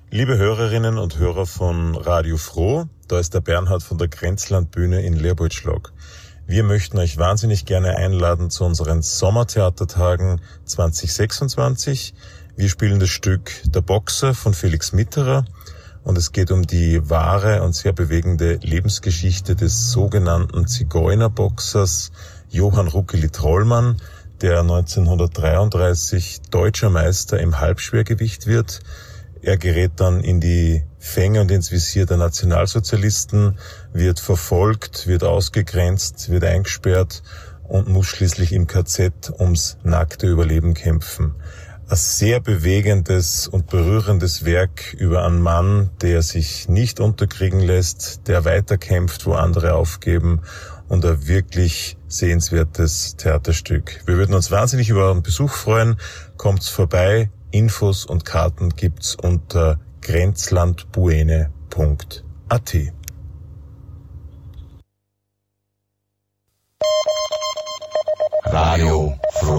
Liebe Hörerinnen und Hörer von Radio Froh, da ist der Bernhard von der Grenzlandbühne in Leopoldschlag. Wir möchten euch wahnsinnig gerne einladen zu unseren Sommertheatertagen 2026. Wir spielen das Stück Der Boxer von Felix Mitterer und es geht um die wahre und sehr bewegende Lebensgeschichte des sogenannten Zigeunerboxers Johann Ruckeli-Trollmann, der 1933 deutscher Meister im Halbschwergewicht wird. Er gerät dann in die Fänge und ins Visier der Nationalsozialisten, wird verfolgt, wird ausgegrenzt, wird eingesperrt und muss schließlich im KZ ums nackte Überleben kämpfen. Ein sehr bewegendes und berührendes Werk über einen Mann, der sich nicht unterkriegen lässt, der weiterkämpft, wo andere aufgeben, und ein wirklich sehenswertes Theaterstück. Wir würden uns wahnsinnig über euren Besuch freuen. Kommt's vorbei. Infos und Karten gibt's unter grenzlandbuene.at. Radio